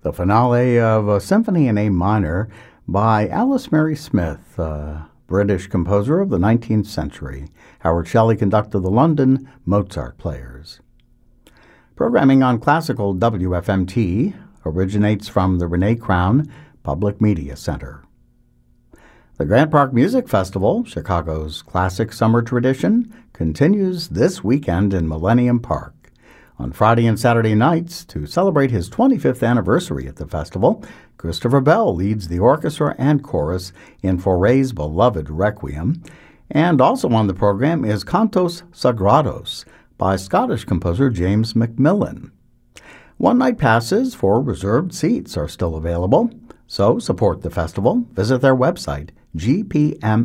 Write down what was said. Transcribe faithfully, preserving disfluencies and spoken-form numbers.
The finale of a symphony in A minor by Alice Mary Smith, a British composer of the nineteenth century. Howard Shelley conducted the London Mozart Players. Programming on classical W F M T originates from the Renee Crown Public Media Center. The Grant Park Music Festival, Chicago's classic summer tradition, continues this weekend in Millennium Park. On Friday and Saturday nights, to celebrate his twenty-fifth anniversary at the festival, Christopher Bell leads the orchestra and chorus in Fauré's beloved Requiem. And also on the program is Cantos Sagrados by Scottish composer James Macmillan. One-night passes for reserved seats are still available, so support the festival. Visit their website, g p m